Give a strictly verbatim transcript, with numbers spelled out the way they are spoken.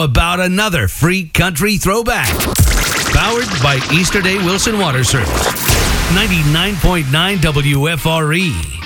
How about another free country throwback? Powered by Easter Day Wilson Water Service. ninety-nine point nine W F R E.